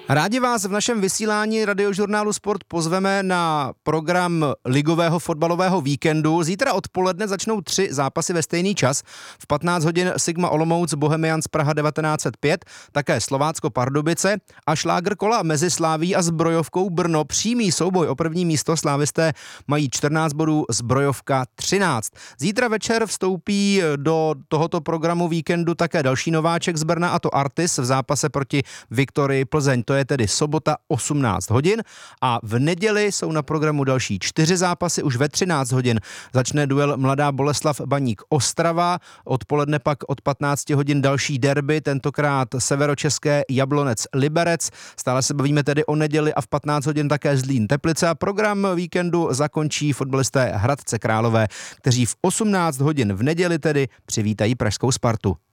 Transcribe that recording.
Rádi vás v našem vysílání radiožurnálu Sport pozveme na program ligového fotbalového víkendu. Zítra odpoledne začnou 3 zápasy ve stejný čas. V 15 hodin Sigma Olomouc Bohemians Praha 1905, také Slovácko Pardubice a šlágr kola mezi Sláví a Zbrojovkou Brno. Přímý souboj o první místo, slávisté mají 14 bodů, Zbrojovka 13. Zítra večer vstoupí do tohoto programu víkendu také další nováček z Brna, a to Artis v zápase proti Viktorii Plzeň. To je tedy sobota 18 hodin a v neděli jsou na programu další 4 zápasy. Už ve 13 hodin začne duel Mladá Boleslav Baník Ostrava, odpoledne pak od 15 hodin další derby, tentokrát severočeské Jablonec Liberec. Stále se bavíme tedy o neděli a v 15 hodin také Zlín Teplice a program víkendu zakončí fotbalisté Hradce Králové, kteří v 18 hodin v neděli tedy přivítají pražskou Spartu.